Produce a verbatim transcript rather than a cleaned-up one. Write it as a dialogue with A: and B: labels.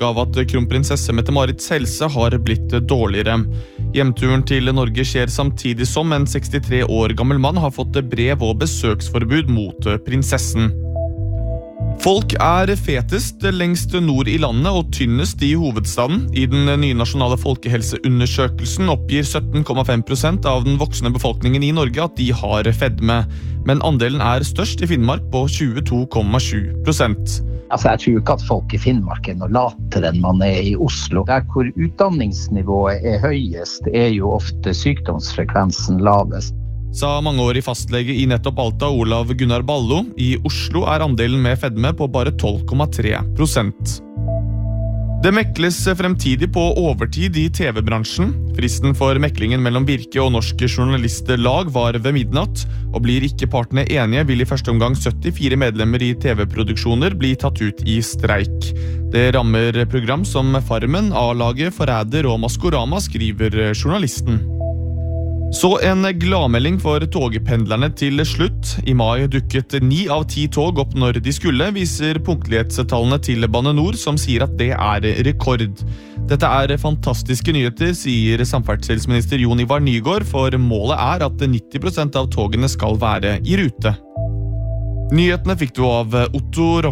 A: følge av at kronprinsesse Mette-Marits helse har blitt dårligere. Hjemturen til Norge skjer samtidig som en sekstitre år gammel mann har fått brev og besøksforbud mot prinsessen. Folk er fetest lengst nord i landet og tynnest i hovedstaden. I den nye nasjonale folkehelseundersøkelsen oppgir sytten komma fem prosent av den voksne befolkningen i Norge at de har fedme, men andelen er størst i Finnmark på tjueto komma sju prosent.
B: Altså, jeg tror ikke at folk i Finnmark er noe latere enn man er i Oslo. Der hvor utdanningsnivået er høyest, er jo ofte sykdomsfrekvensen lavest.
A: Sa mangeårig fastlege i nettopp Alta, Olav Gunnar Ballo. I Oslo er andelen med fedme på bare tolv komma tre prosent. Det mekles fremtidig på overtid i T V-bransjen. Fristen for meklingen mellom Virke og Norsk Journalistlag var ved midnatt, og blir ikke partene enige vil i første omgang syttifire medlemmer i T V-produksjoner bli tatt ut i streik. Det rammer program som Farmen, A-laget, Forræder og Maskorama, skriver journalisten. Så en gladmelding for togpendlerne til slutt. I mai dukket ni av ti tog opp når de skulle, viser punktlighetstallene til Bane Nor, som sier at det er rekord. Dette er fantastiske nyheter, sier samferdselsminister Jon Ivar Nygård, for målet er at nitti prosent av togene skal være i rute. Nyhetene fikk du av Otto Rom.